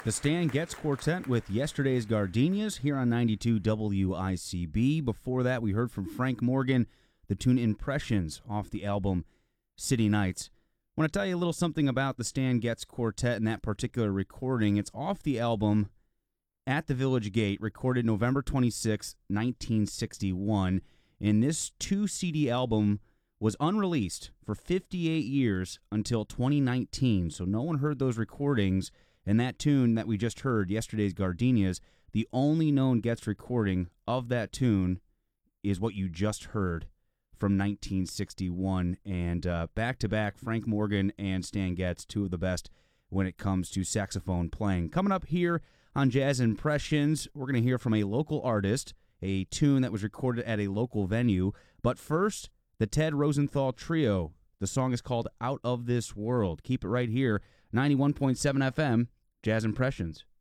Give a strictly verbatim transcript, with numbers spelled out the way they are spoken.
The Stan Getz Quartet with Yesterday's Gardenias here on ninety-two W I C B. Before that, we heard from Frank Morgan, the tune Impressions off the album City Nights. I want to tell you a little something about the Stan Getz Quartet and that particular recording. It's off the album At the Village Gate, recorded November twenty-sixth, nineteen sixty-one. And this two-C D album was unreleased for fifty-eight years until twenty nineteen, so no one heard those recordings. And that tune that we just heard, Yesterday's Gardenias, the only known Getz recording of that tune is what you just heard from nineteen sixty-one. And uh, back-to-back, Frank Morgan and Stan Getz, two of the best when it comes to saxophone playing. Coming up here on Jazz Impressions, we're going to hear from a local artist, a tune that was recorded at a local venue. But first, the Ted Rosenthal Trio. The song is called Out of This World. Keep it right here, ninety-one point seven F M, Jazz Impressions.